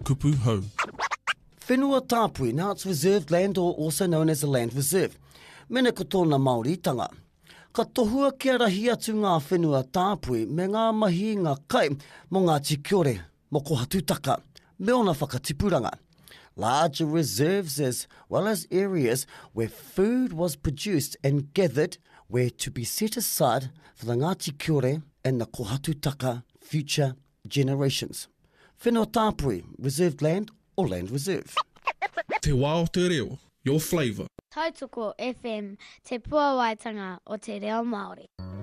kupu hau. Whenua tāpui, now it's reserved land or also known as a land reserve. Mene ko tōna Māoritanga. Ka tohua kia rahi atu ngā whenua tāpui me ngā mahi ngā kai mo ngā tikiore mo ko hatutaka me ona whakatipuranga. Larger reserves as well as areas where food was produced and gathered were to be set aside for the Ngāti Kiore and the Kohatutaka future generations. Whenua tāpui, reserved land or land reserve. Te wā o te reo, your flavour. Tautoko FM, te puawaitanga o te reo Māori.